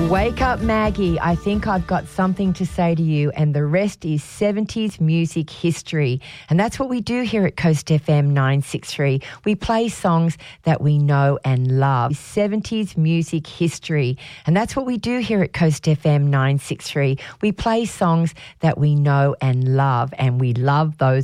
Wake up, Maggie. I think I've got something to say to you, and the rest is 70s music history. And that's what we do here at Coast FM 963. We play songs that we know and love. 70s music history. And that's what we do here at Coast FM 963. We play songs that we know and love, and we love those